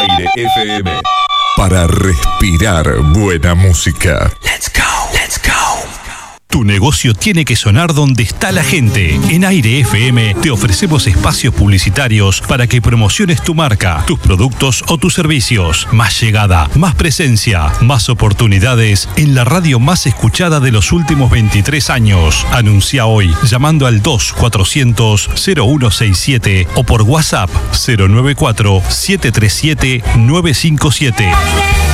Aire FM. Para respirar buena música. Let's go, let's go. Tu negocio tiene que sonar donde está la gente. En Aire FM te ofrecemos espacios publicitarios para que promociones tu marca, tus productos o tus servicios. Más llegada, más presencia, más oportunidades en la radio más escuchada de los últimos 23 años. Anuncia hoy llamando al 2400-0167 o por WhatsApp 094-737-957.